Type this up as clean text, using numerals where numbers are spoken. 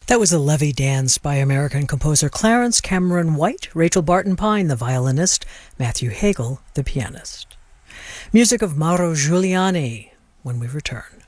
That was a levee dance by American composer Clarence Cameron White, Rachel Barton Pine, the violinist, Matthew Hagel, the pianist. Music of Mauro Giuliani when we return.